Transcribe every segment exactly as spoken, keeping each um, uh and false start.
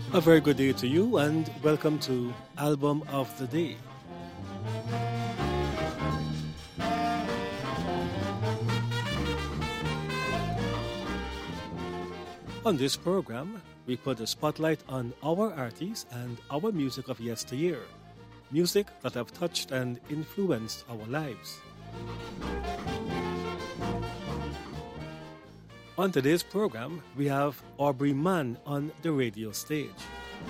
A very good day to you, and welcome to Album of the Day. On this program, we put a spotlight on our artists and our music of yesteryear, music that have touched and influenced our lives. On today's program, we have Aubrey Mann on the radio stage.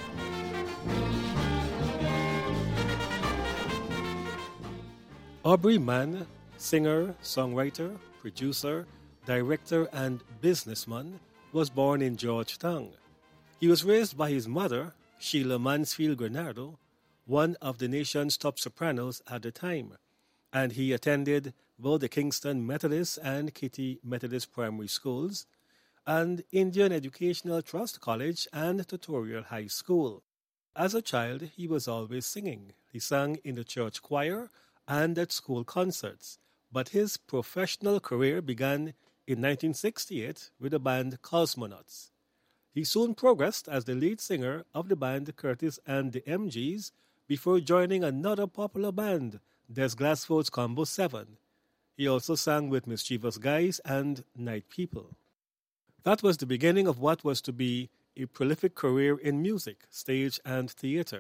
Aubrey Mann, singer, songwriter, producer, director, and businessman, was born in Georgetown. He was raised by his mother, Sheila Mansfield Granado, one of the nation's top sopranos at the time, and he attended both the Kingston Methodist and Kitty Methodist Primary Schools, and Indian Educational Trust College and Tutorial High School. As a child, he was always singing. He sang in the church choir and at school concerts, but his professional career began in nineteen sixty-eight with the band Cosmonauts. He soon progressed as the lead singer of the band Curtis and the M Gs before joining another popular band, Des Glassford's Combo seven. He also sang with Mischievous Guys and Night People. That was the beginning of what was to be a prolific career in music, stage, and theater.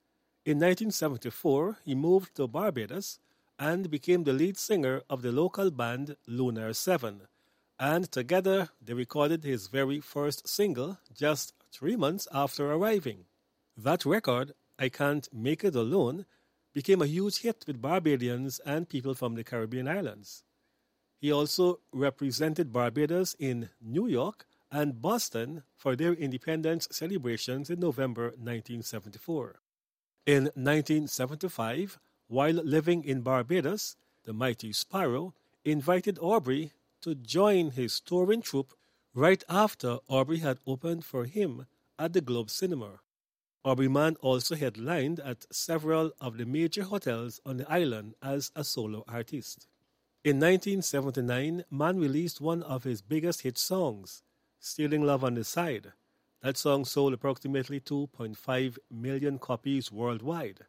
In nineteen seventy-four, he moved to Barbados and became the lead singer of the local band Lunar seven, and together they recorded his very first single just three months after arriving. That record, I Can't Make It Alone, became a huge hit with Barbadians and people from the Caribbean islands. He also represented Barbados in New York and Boston for their independence celebrations in November nineteen seventy-four. In nineteen seventy-five, while living in Barbados, the Mighty Sparrow invited Aubrey to join his touring troupe right after Aubrey had opened for him at the Globe Cinema. Aubrey Mann also headlined at several of the major hotels on the island as a solo artist. In nineteen seventy-nine, Mann released one of his biggest hit songs, Stealing Love on the Side. That song sold approximately two point five million copies worldwide.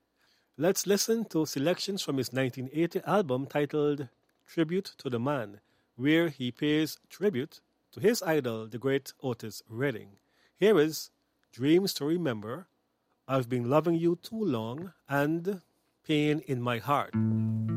Let's listen to selections from his nineteen eighty album titled Tribute to the Man, where he pays tribute to his idol, the great Otis Redding. Here is Dreams to Remember, I've Been Loving You Too Long, and Pain in My Heart.